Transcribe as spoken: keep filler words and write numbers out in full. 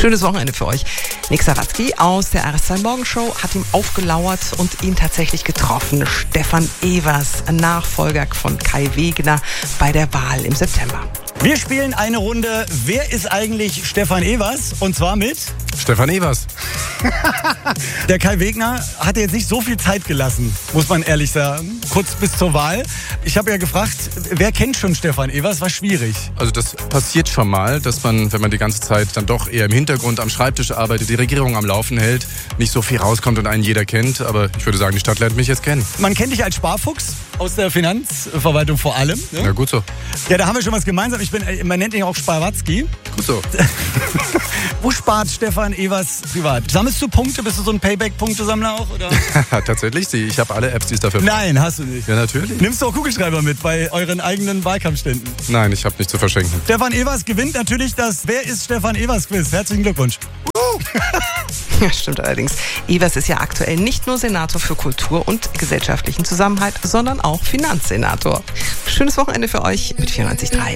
Schönes Wochenende für euch. Nick Sawatzki aus der R S zwei Morgenshow hat ihm aufgelauert und ihn tatsächlich getroffen. Stefan Evers, Nachfolger von Kai Wegner bei der Wahl im September. Wir spielen eine Runde. Wer ist eigentlich Stefan Evers? Und zwar mit Stefan Evers. Der Kai Wegner hatte jetzt nicht so viel Zeit gelassen, muss man ehrlich sagen, kurz bis zur Wahl. Ich habe ja gefragt, wer kennt schon Stefan Evers? War schwierig. Also das passiert schon mal, dass man, wenn man die ganze Zeit dann doch eher im Hintergrund am Schreibtisch arbeitet, die Regierung am Laufen hält, nicht so viel rauskommt und einen jeder kennt. Aber ich würde sagen, die Stadt lernt mich jetzt kennen. Man kennt dich als Sparfuchs aus der Finanzverwaltung vor allem. Ne? Na gut so. Ja, da haben wir schon was gemeinsam. Ich bin, man nennt ihn auch Sparwatzki. Gut so. Wo spart Stefan Evers privat? Sammelst du Punkte? Bist du so ein Payback-Punktesammler auch? Oder? Tatsächlich, ich habe alle Apps, die es dafür braucht. Nein, hast du nicht. Ja, natürlich. Nimmst du auch Kugelschreiber mit bei euren eigenen Wahlkampfständen? Nein, ich habe nichts zu verschenken. Stefan Evers gewinnt natürlich das Wer ist Stefan Evers Quiz. Herzlichen Glückwunsch. Ja, stimmt allerdings. Evers ist ja aktuell nicht nur Senator für Kultur und gesellschaftlichen Zusammenhalt, sondern auch Finanzsenator. Schönes Wochenende für euch mit vierundneunzig Komma drei.